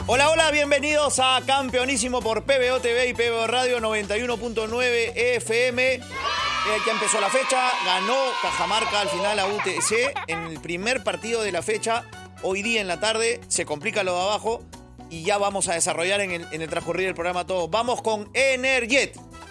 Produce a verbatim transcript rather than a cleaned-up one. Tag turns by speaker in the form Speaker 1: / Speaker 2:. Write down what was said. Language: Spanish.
Speaker 1: Hola, hola, bienvenidos a Campeonísimo por P B O T V y P B O Radio noventa y uno punto nueve F M. Eh, ya empezó la fecha, ganó Cajamarca al final a U T C en el primer partido de la fecha. Hoy día en la tarde se complica lo de abajo y ya vamos a desarrollar en el, en el transcurrir del programa todo. Vamos con Energet.